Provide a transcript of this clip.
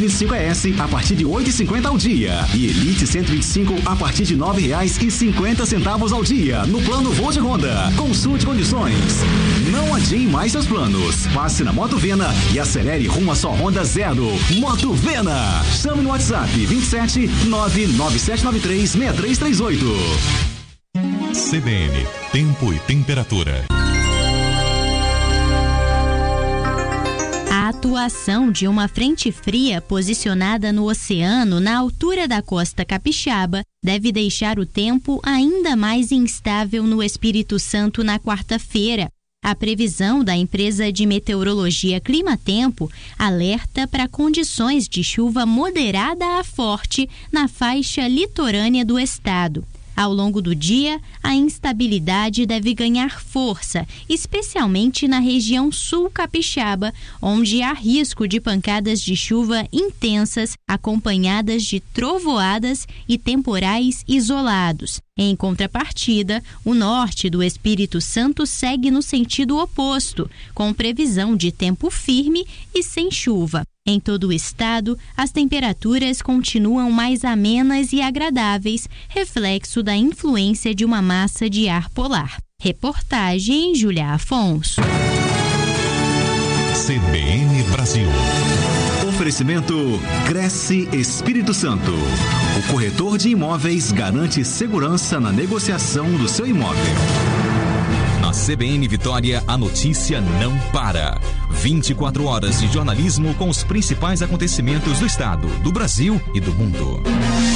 125S a partir de R$ 8,50 ao dia. E Elite 125 a partir de R$ 9,50 ao dia no plano Voo de Honda. Consulte condições. Não adie mais seus planos. Passe na Moto Vena e acelere rumo a sua Honda Zero. Moto Vena. Chame no WhatsApp 27 99793 6338. CBN, tempo e temperatura. A atuação de uma frente fria posicionada no oceano na altura da costa capixaba deve deixar o tempo ainda mais instável no Espírito Santo na quarta-feira. A previsão da empresa de meteorologia Climatempo alerta para condições de chuva moderada a forte na faixa litorânea do estado. Ao longo do dia, a instabilidade deve ganhar força, especialmente na região sul capixaba, onde há risco de pancadas de chuva intensas, acompanhadas de trovoadas e temporais isolados. Em contrapartida, o norte do Espírito Santo segue no sentido oposto, com previsão de tempo firme e sem chuva. Em todo o estado, as temperaturas continuam mais amenas e agradáveis, reflexo da influência de uma massa de ar polar. Reportagem Júlia Afonso. CBN Brasil. Oferecimento Cresce Espírito Santo. O corretor de imóveis garante segurança na negociação do seu imóvel. Na CBN Vitória, a notícia não para. 24 horas de jornalismo com os principais acontecimentos do estado, do Brasil e do mundo.